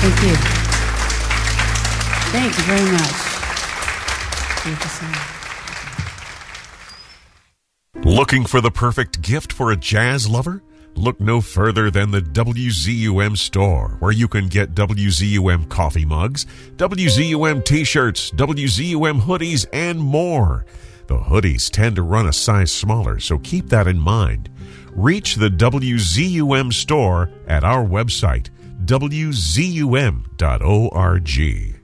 Thank you. Thank you very much. Beautiful song. Looking for the perfect gift for a jazz lover? Look no further than the WZUM store, where you can get WZUM coffee mugs, WZUM t-shirts, WZUM hoodies, and more. The hoodies tend to run a size smaller, so keep that in mind. Reach the WZUM store at our website, WZUM.org.